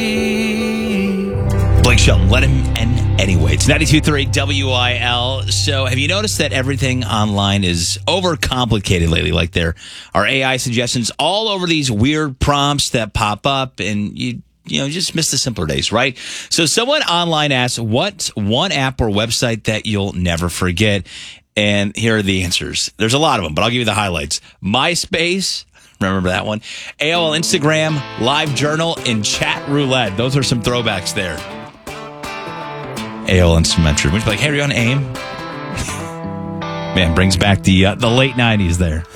Blake Shelton, let him in anyway. It's 92.3 WIL. So have you noticed that everything online is overcomplicated lately? Like there are AI suggestions all over these weird prompts that pop up, and you just miss the simpler days, right? So someone online asked, what's one app or website that you'll never forget? And here are the answers. There's a lot of them, but I'll give you the highlights. MySpace. Remember that one? AOL Instagram, LiveJournal, and Chat Roulette. Those are some throwbacks there. AOL Instant. Would you be like, hey, are you on AIM? Man, brings back the late 90s there.